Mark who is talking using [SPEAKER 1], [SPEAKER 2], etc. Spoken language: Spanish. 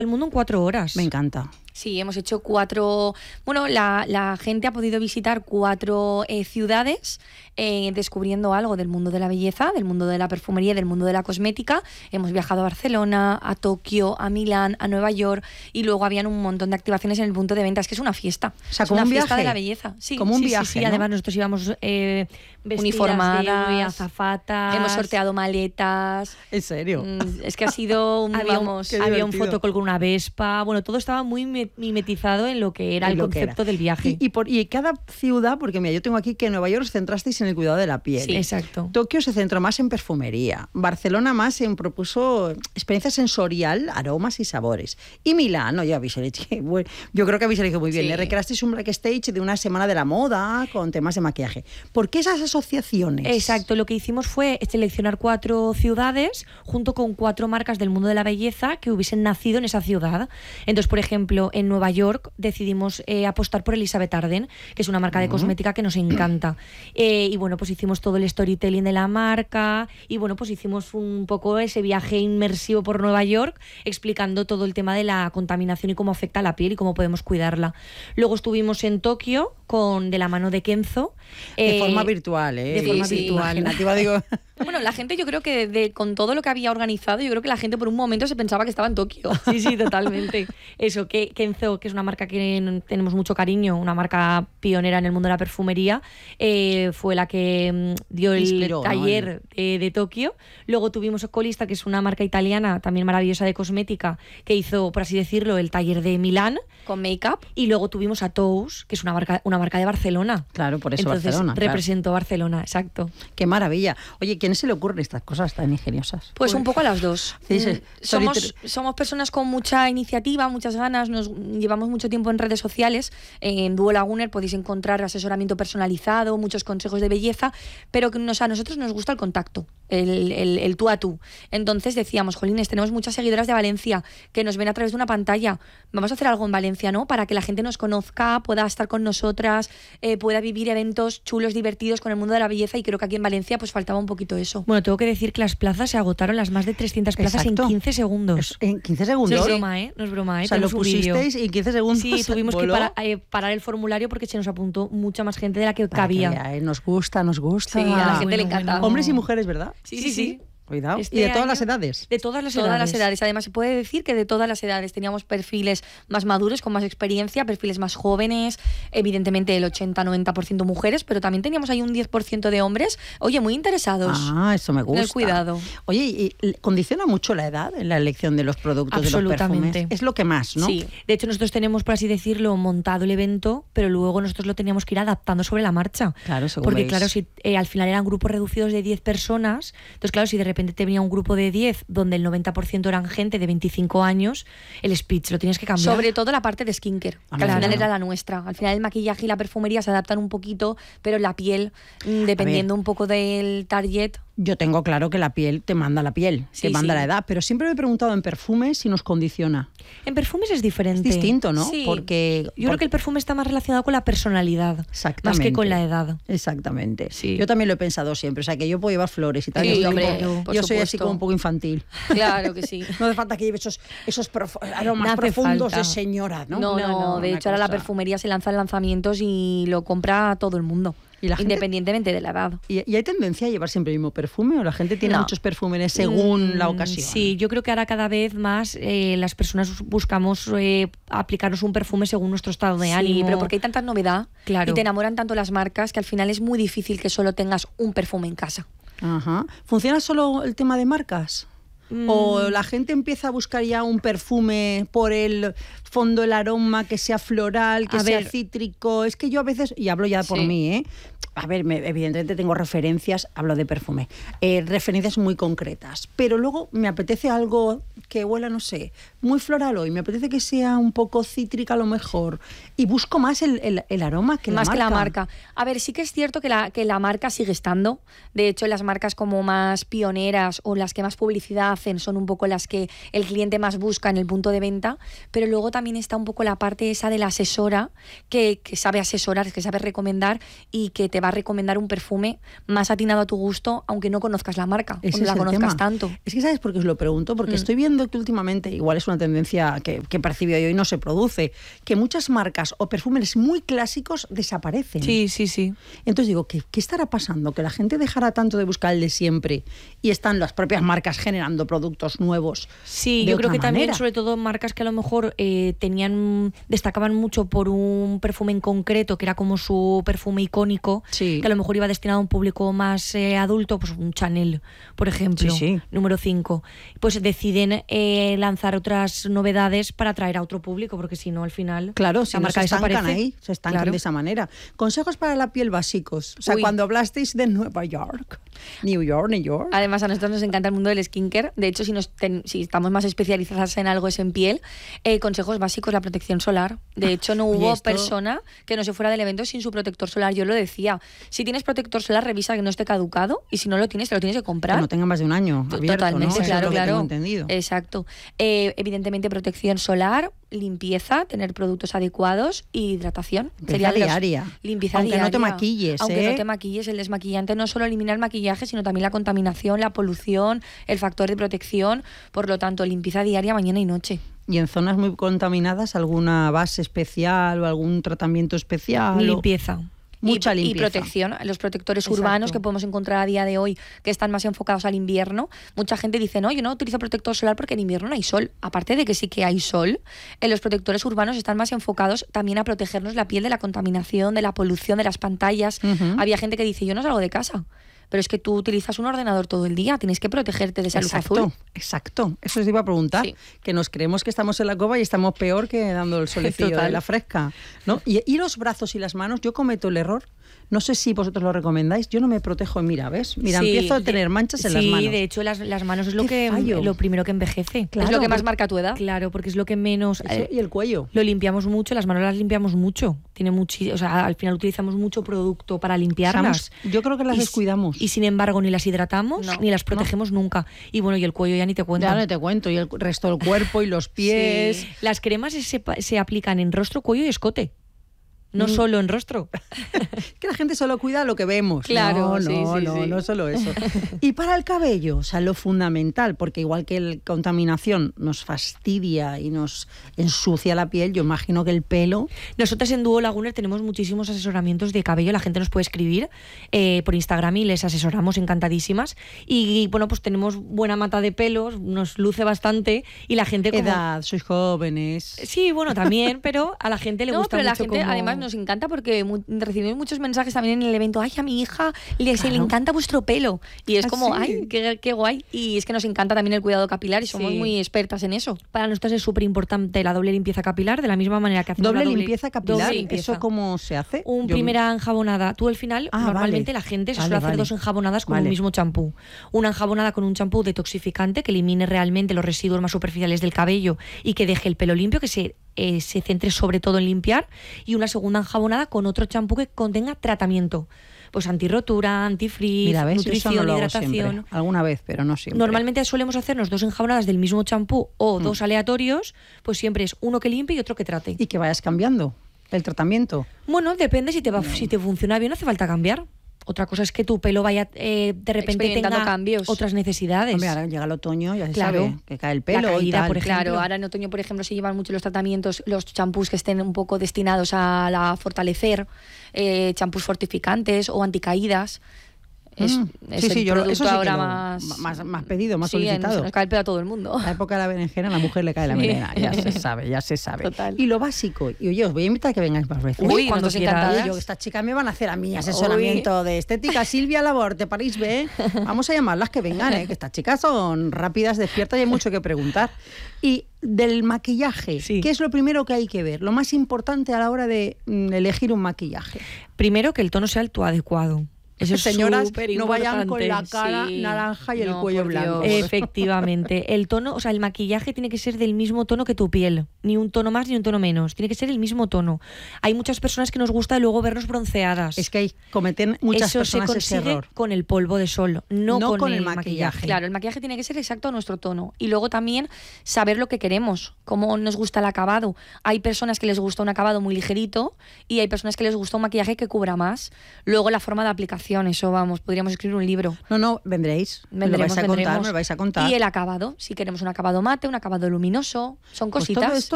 [SPEAKER 1] el mundo en 4 horas.
[SPEAKER 2] Me encanta.
[SPEAKER 1] Sí, hemos hecho 4... Bueno, la gente ha podido visitar 4 ciudades descubriendo algo del mundo de la belleza, del mundo de la perfumería, del mundo de la cosmética. Hemos viajado a Barcelona, a Tokio, a Milán, a Nueva York y luego habían un montón de activaciones en el punto de venta. Es que es una fiesta.
[SPEAKER 2] O sea,
[SPEAKER 1] es
[SPEAKER 2] como
[SPEAKER 1] una
[SPEAKER 2] un
[SPEAKER 1] fiesta
[SPEAKER 2] viaje.
[SPEAKER 1] de la belleza. Sí,
[SPEAKER 2] como un
[SPEAKER 1] sí,
[SPEAKER 2] viaje,
[SPEAKER 1] sí, sí.
[SPEAKER 2] ¿no?
[SPEAKER 1] Además, nosotros íbamos vestidas
[SPEAKER 3] uniformadas,
[SPEAKER 1] de azafatas.
[SPEAKER 3] hemos sorteado maletas.
[SPEAKER 2] ¿En serio?
[SPEAKER 3] Es que ha sido un,
[SPEAKER 1] Había
[SPEAKER 3] vamos,
[SPEAKER 1] un fotocall con una Vespa. Bueno, todo estaba muy mimetizado en lo que era el concepto del viaje.
[SPEAKER 2] Y cada ciudad, porque mira, yo tengo aquí que en Nueva York os centrasteis en el cuidado de la piel.
[SPEAKER 1] Sí, exacto.
[SPEAKER 2] Tokio se centró más en perfumería. Barcelona más propuso experiencia sensorial, aromas y sabores. Y Milán, ya habéis elegido, bueno, yo creo que habéis elegido muy bien.
[SPEAKER 3] Sí.
[SPEAKER 2] Recreasteis un backstage de una semana de la moda con temas de maquillaje. ¿Por qué esas asociaciones?
[SPEAKER 1] Exacto, lo que hicimos fue seleccionar 4 ciudades junto con 4 marcas del mundo de la belleza que hubiesen nacido en esa ciudad. Entonces, por ejemplo, en Nueva York decidimos apostar por Elizabeth Arden, que es una marca de cosmética que nos encanta. Y bueno, pues hicimos todo el storytelling de la marca y bueno, pues hicimos un poco ese viaje inmersivo por Nueva York explicando todo el tema de la contaminación y cómo afecta a la piel y cómo podemos cuidarla. Luego estuvimos en Tokio de la mano de Kenzo.
[SPEAKER 2] De forma virtual,
[SPEAKER 1] De forma virtual.
[SPEAKER 2] Imaginativa, digo.
[SPEAKER 3] Bueno, la gente, yo creo que con todo lo que había organizado, yo creo que la gente por un momento se pensaba que estaba en Tokio.
[SPEAKER 1] Sí, totalmente. Eso, que Kenzo, que es una marca que tenemos mucho cariño, una marca pionera en el mundo de la perfumería, fue la que dio el
[SPEAKER 2] Inspiró,
[SPEAKER 1] taller de Tokio. Luego tuvimos Ocolista, que es una marca italiana, también maravillosa de cosmética, que hizo, por así decirlo, el taller de Milán.
[SPEAKER 3] Con make-up.
[SPEAKER 1] Y luego tuvimos a Tous, que es una marca de Barcelona.
[SPEAKER 2] Claro, por eso
[SPEAKER 1] Entonces,
[SPEAKER 2] Barcelona.
[SPEAKER 1] representó Barcelona, exacto.
[SPEAKER 2] Qué maravilla. Oye, ¿quién se le ocurren estas cosas tan ingeniosas?
[SPEAKER 3] Pues un poco a las dos.
[SPEAKER 2] Sí, sí.
[SPEAKER 3] Somos personas con mucha iniciativa, muchas ganas, nos llevamos mucho tiempo en redes sociales. En Duo Laguner podéis encontrar asesoramiento personalizado, muchos consejos de belleza, pero que a nosotros nos gusta el contacto, el tú a tú. Entonces decíamos, jolines, tenemos muchas seguidoras de Valencia que nos ven a través de una pantalla. Vamos a hacer algo en Valencia, ¿no? Para que la gente nos conozca, pueda estar con nosotras, pueda vivir eventos chulos, divertidos con el mundo de la belleza, y creo que aquí en Valencia pues faltaba un poquito eso.
[SPEAKER 1] Bueno, tengo que decir que las plazas se agotaron, las más de 300 plazas. Exacto. En 15 segundos.
[SPEAKER 2] ¿En 15 segundos?
[SPEAKER 1] No es broma, ¿eh? No es broma, ¿eh?
[SPEAKER 2] O sea, lo pusisteis y en 15 segundos.
[SPEAKER 1] Sí, tuvimos que parar el formulario porque se nos apuntó mucha más gente de la que cabía.
[SPEAKER 2] Nos gusta.
[SPEAKER 3] Sí, a la gente le encanta.
[SPEAKER 2] Hombres y mujeres, ¿verdad?
[SPEAKER 1] Sí.
[SPEAKER 2] Cuidado. ¿Y de todas las edades?
[SPEAKER 1] De todas las edades.
[SPEAKER 3] Además, se puede decir que de todas las edades. Teníamos perfiles más maduros, con más experiencia, perfiles más jóvenes, evidentemente el 80-90% mujeres, pero también teníamos ahí un 10% de hombres, oye, muy interesados.
[SPEAKER 2] Eso me gusta.
[SPEAKER 3] El cuidado.
[SPEAKER 2] Oye, ¿y condiciona mucho la edad en la elección de los productos, de los perfumes? Es lo que más, ¿no?
[SPEAKER 1] Sí. De hecho, nosotros tenemos, por así decirlo, montado el evento, pero luego nosotros lo teníamos que ir adaptando sobre la marcha.
[SPEAKER 2] Claro, según
[SPEAKER 1] Porque,
[SPEAKER 2] veis.
[SPEAKER 1] claro, si al final eran grupos reducidos de 10 personas, entonces, claro, si de repente te venía un grupo de 10 donde el 90% eran gente de 25 años, el speech lo tienes que cambiar.
[SPEAKER 3] Sobre todo la parte de skincare, que al final era la nuestra. Al final el maquillaje y la perfumería se adaptan un poquito, pero la piel, dependiendo un poco del target...
[SPEAKER 2] Yo tengo claro que la piel te manda la piel, te manda la edad, pero siempre me he preguntado en perfumes si nos condiciona.
[SPEAKER 1] En perfumes es diferente.
[SPEAKER 2] Es distinto, ¿no?
[SPEAKER 1] Sí.
[SPEAKER 2] Porque
[SPEAKER 1] yo creo que el perfume está más relacionado con la personalidad, más que con la edad.
[SPEAKER 2] Exactamente.
[SPEAKER 1] Sí.
[SPEAKER 2] Yo también lo he pensado siempre, o sea, que yo puedo llevar flores y tal.
[SPEAKER 3] Sí,
[SPEAKER 2] yo
[SPEAKER 3] hombre,
[SPEAKER 2] yo soy así como un poco infantil.
[SPEAKER 3] Claro que sí.
[SPEAKER 2] No hace falta que lleve esos aromas profundos de señora, ¿no?
[SPEAKER 3] No, de hecho ahora la perfumería se lanza en lanzamientos y lo compra todo el mundo. Independientemente de la edad.
[SPEAKER 2] ¿Y hay tendencia a llevar siempre el mismo perfume o la gente tiene muchos perfumes según la ocasión?
[SPEAKER 1] Sí, yo creo que ahora cada vez más las personas buscamos aplicarnos un perfume según nuestro estado de ánimo.
[SPEAKER 3] Sí, pero porque hay tanta novedad
[SPEAKER 1] y
[SPEAKER 3] te enamoran tanto las marcas que al final es muy difícil que solo tengas un perfume en casa.
[SPEAKER 2] Ajá. ¿Funciona solo el tema de marcas? ¿O la gente empieza a buscar ya un perfume por el fondo, el aroma, que sea floral, que sea cítrico? Es que yo a veces, y hablo ya por mí, a ver, evidentemente tengo referencias, hablo de perfume, referencias muy concretas, pero luego me apetece algo que huela, no sé, muy floral hoy, me apetece que sea un poco cítrica a lo mejor, y busco más el aroma que
[SPEAKER 3] más
[SPEAKER 2] la marca.
[SPEAKER 3] Que la marca. A ver, sí que es cierto que la marca sigue estando. De hecho, las marcas como más pioneras o las que más publicidad hacen son un poco las que el cliente más busca en el punto de venta, pero luego también está un poco la parte esa de la asesora que sabe asesorar, que sabe recomendar y que te va a recomendar un perfume más atinado a tu gusto, aunque no conozcas la marca o no la conozcas tanto.
[SPEAKER 2] Es que ¿sabes por qué os lo pregunto? Porque estoy viendo que últimamente, igual es una tendencia que he percibido yo y no se produce, que muchas marcas o perfumes muy clásicos desaparecen.
[SPEAKER 1] Sí.
[SPEAKER 2] Entonces digo, ¿qué estará pasando? Que la gente dejará tanto de buscar el de siempre y están las propias marcas generando productos nuevos.
[SPEAKER 1] Sí,
[SPEAKER 2] de
[SPEAKER 1] yo creo que
[SPEAKER 2] otra
[SPEAKER 1] también,
[SPEAKER 2] manera.
[SPEAKER 1] sobre todo marcas que a lo mejor destacaban mucho por un perfume en concreto, que era como su perfume icónico,
[SPEAKER 2] Sí.
[SPEAKER 1] que a lo mejor iba destinado a un público más adulto, pues un Chanel, por ejemplo,
[SPEAKER 2] Sí.
[SPEAKER 1] número 5. Pues deciden lanzar otras novedades para atraer a otro público, porque si no, al final
[SPEAKER 2] Claro, si
[SPEAKER 1] la
[SPEAKER 2] no
[SPEAKER 1] marca
[SPEAKER 2] se estancan
[SPEAKER 1] desaparece.
[SPEAKER 2] ahí, se estancan
[SPEAKER 1] Claro.
[SPEAKER 2] de esa manera. Consejos para la piel básicos. O sea,
[SPEAKER 3] Uy.
[SPEAKER 2] cuando hablasteis de Nueva York. New York.
[SPEAKER 3] Además, a nosotros nos encanta el mundo del skincare. De hecho, si estamos más especializadas en algo es en piel. Consejos básicos, la protección solar. De hecho, no
[SPEAKER 2] Oye,
[SPEAKER 3] hubo
[SPEAKER 2] esto-
[SPEAKER 3] persona que no se fuera del evento sin su protector solar. Yo lo decía. Si tienes protector solar, revisa que no esté caducado. Y si no lo tienes, te lo tienes que comprar.
[SPEAKER 2] Que no tenga más de un año abierto,
[SPEAKER 3] Totalmente,
[SPEAKER 2] ¿no? Eso
[SPEAKER 3] claro,
[SPEAKER 2] es lo que
[SPEAKER 3] claro.
[SPEAKER 2] tengo entendido.
[SPEAKER 3] Exacto. Evidentemente, protección solar, limpieza, tener productos adecuados y hidratación.
[SPEAKER 2] Limpieza
[SPEAKER 3] de los-
[SPEAKER 2] diaria.
[SPEAKER 3] Limpieza
[SPEAKER 2] Aunque no te
[SPEAKER 3] diaria.
[SPEAKER 2] maquilles,
[SPEAKER 3] Aunque
[SPEAKER 2] ¿eh?
[SPEAKER 3] no te maquilles, el desmaquillante no solo elimina el maquillaje, sino también la contaminación, la polución, el factor de protección. Por lo tanto, limpieza diaria mañana y noche.
[SPEAKER 2] ¿Y en zonas muy contaminadas alguna base especial o algún tratamiento especial?
[SPEAKER 1] Limpieza.
[SPEAKER 2] Mucha
[SPEAKER 3] y
[SPEAKER 2] limpieza.
[SPEAKER 3] protección, los protectores
[SPEAKER 1] Exacto.
[SPEAKER 3] urbanos que podemos encontrar a día de hoy, que están más enfocados al invierno. Mucha gente dice, no, yo no utilizo protector solar porque en invierno no hay sol. Aparte de que sí que hay sol, los protectores urbanos están más enfocados también a protegernos la piel de la contaminación, de la polución, de las pantallas.
[SPEAKER 2] Ujú.
[SPEAKER 3] Había gente que dice, yo no salgo de casa. Pero es que tú utilizas un ordenador todo el día, tienes que protegerte de esa luz azul.
[SPEAKER 2] Exacto. Eso os iba a preguntar.
[SPEAKER 3] Sí.
[SPEAKER 2] Que nos creemos que estamos en la cova y estamos peor que dando el solecillo
[SPEAKER 3] Total.
[SPEAKER 2] de la fresca, ¿no? Y los brazos y las manos, yo cometo el error. No sé si vosotros lo recomendáis. Yo no me protejo. Mira, ¿ves? Mira,
[SPEAKER 1] Sí,
[SPEAKER 2] empiezo a tener manchas en las manos.
[SPEAKER 1] Sí, de hecho las manos es
[SPEAKER 2] Qué fallo.
[SPEAKER 1] lo primero que envejece.
[SPEAKER 2] Claro,
[SPEAKER 3] es lo que más
[SPEAKER 2] porque-
[SPEAKER 3] marca tu edad.
[SPEAKER 1] Claro, porque es lo que menos...
[SPEAKER 2] Eso, y el cuello.
[SPEAKER 1] Lo limpiamos mucho, las manos las limpiamos mucho. O sea, al final utilizamos mucho producto para limpiarlas.
[SPEAKER 2] Yo creo que las
[SPEAKER 1] Y-
[SPEAKER 2] descuidamos.
[SPEAKER 1] Y sin embargo, ni las hidratamos
[SPEAKER 3] No,
[SPEAKER 1] ni las protegemos nunca. Y bueno, y el cuello ya ni te cuento.
[SPEAKER 2] Ya no te cuento. Y el resto del cuerpo y los pies.
[SPEAKER 1] Sí. Las cremas se aplican en rostro, cuello y escote. No solo en rostro.
[SPEAKER 2] Que la gente solo cuida lo que vemos.
[SPEAKER 3] Claro,
[SPEAKER 2] no,
[SPEAKER 3] sí, sí, sí.
[SPEAKER 2] no solo eso. Y para el cabello, o sea, lo fundamental, porque igual que la contaminación nos fastidia y nos ensucia la piel, yo imagino que el pelo...
[SPEAKER 1] Nosotras en Duo Laguner tenemos muchísimos asesoramientos de cabello. La gente nos puede escribir por Instagram y les asesoramos encantadísimas. Y bueno, pues tenemos buena mata de pelos, nos luce bastante y la gente como...
[SPEAKER 2] Edad, sois jóvenes...
[SPEAKER 1] Sí, bueno, también, pero a la gente le
[SPEAKER 3] No,
[SPEAKER 1] gusta
[SPEAKER 3] pero la
[SPEAKER 1] mucho
[SPEAKER 3] gente
[SPEAKER 1] como-
[SPEAKER 3] además nos encanta porque recibimos muchos mensajes también en el evento. Ay, a mi hija se le encanta vuestro pelo. Y es
[SPEAKER 2] ¿Ah,
[SPEAKER 3] como,
[SPEAKER 2] sí?
[SPEAKER 3] ay, qué guay. Y es que nos encanta también el cuidado capilar y somos
[SPEAKER 1] Sí.
[SPEAKER 3] muy expertas en eso.
[SPEAKER 1] Para nosotros es súper importante la doble limpieza capilar, de la misma manera que hacemos
[SPEAKER 2] Doble
[SPEAKER 1] la
[SPEAKER 2] limpieza capilar,
[SPEAKER 1] doble limpieza.
[SPEAKER 2] ¿eso cómo se hace?
[SPEAKER 1] Primera enjabonada. Tú al final,
[SPEAKER 2] Ah,
[SPEAKER 1] normalmente
[SPEAKER 2] vale.
[SPEAKER 1] la gente se
[SPEAKER 2] Vale,
[SPEAKER 1] suele hacer
[SPEAKER 2] vale.
[SPEAKER 1] dos enjabonadas con
[SPEAKER 2] Vale.
[SPEAKER 1] un mismo champú. Una enjabonada con un champú detoxificante que elimine realmente los residuos más superficiales del cabello y que deje el pelo limpio, que se centre sobre todo en limpiar. Y una segunda enjabonada con otro champú que contenga tratamiento. Pues antirrotura, antifrizz,
[SPEAKER 2] Mira, ¿ves? Eso
[SPEAKER 1] nutrición,
[SPEAKER 2] no lo hago
[SPEAKER 1] hidratación.
[SPEAKER 2] siempre. Alguna vez, pero no siempre.
[SPEAKER 1] Normalmente solemos hacernos dos enjabonadas del mismo champú o dos aleatorios, pues siempre es uno que limpie y otro que trate.
[SPEAKER 2] Y que vayas cambiando el tratamiento.
[SPEAKER 1] Bueno, depende si te funciona bien, no hace falta cambiar. Otra cosa es que tu pelo vaya de repente
[SPEAKER 3] Experimentando
[SPEAKER 1] tenga
[SPEAKER 3] cambios.
[SPEAKER 1] otras necesidades.
[SPEAKER 2] Hombre, ahora llega el otoño, ya se
[SPEAKER 1] Claro.
[SPEAKER 2] sabe que cae el pelo
[SPEAKER 1] La caída,
[SPEAKER 2] y tal.
[SPEAKER 1] por ejemplo.
[SPEAKER 3] Claro, ahora en otoño, por ejemplo, se llevan mucho los tratamientos, los champús que estén un poco destinados a la fortalecer, champús fortificantes o anticaídas. Es
[SPEAKER 2] Sí,
[SPEAKER 3] el
[SPEAKER 2] yo
[SPEAKER 3] producto
[SPEAKER 2] eso sí que
[SPEAKER 3] ahora
[SPEAKER 2] más pedido, más
[SPEAKER 3] sí,
[SPEAKER 2] solicitado.
[SPEAKER 3] se nos cae el pelo a todo el mundo.
[SPEAKER 2] La época de la berenjena, a la mujer le cae la
[SPEAKER 3] Sí.
[SPEAKER 2] melena, ya se sabe, ya se sabe.
[SPEAKER 3] Total.
[SPEAKER 2] Y lo básico, y oye, os voy a invitar a que vengáis más veces.
[SPEAKER 3] Uy,
[SPEAKER 1] cuando
[SPEAKER 3] nosotros
[SPEAKER 1] quieras.
[SPEAKER 3] encantadas.
[SPEAKER 2] Yo, estas chicas me van a hacer a mí asesoramiento de estética. Silvia Labor, de París B. Vamos a llamarlas que vengan, que estas chicas son rápidas, despiertas y hay mucho que preguntar. Y del maquillaje,
[SPEAKER 1] Sí.
[SPEAKER 2] ¿qué es lo primero que hay que ver? Lo más importante a la hora de elegir un maquillaje.
[SPEAKER 1] Primero, que el tono sea el tu adecuado. Eso es
[SPEAKER 2] Señoras,
[SPEAKER 1] súper
[SPEAKER 2] no vayan con la
[SPEAKER 1] importante.
[SPEAKER 2] cara
[SPEAKER 3] Sí.
[SPEAKER 2] naranja y el
[SPEAKER 3] No,
[SPEAKER 2] cuello
[SPEAKER 3] por
[SPEAKER 2] blanco.
[SPEAKER 3] Dios.
[SPEAKER 1] Efectivamente. El tono, o sea, el maquillaje tiene que ser del mismo tono que tu piel. ni un tono más ni un tono menos. Tiene que ser el mismo tono. Hay muchas personas que nos gusta luego vernos bronceadas.
[SPEAKER 2] Es que cometen muchas personas
[SPEAKER 1] ese
[SPEAKER 2] ese error.
[SPEAKER 1] Con el polvo de sol, no con el maquillaje.
[SPEAKER 3] Claro, el maquillaje tiene que ser exacto a nuestro tono. Y luego también saber lo que queremos, cómo nos gusta el acabado. Hay personas que les gusta un acabado muy ligerito y hay personas que les gusta un maquillaje que cubra más. Luego la forma de aplicación, eso vamos, podríamos escribir un libro.
[SPEAKER 2] No, vendréis. Me lo vais a contar. Y el acabado, si queremos un acabado mate, un acabado luminoso, son cositas. Pues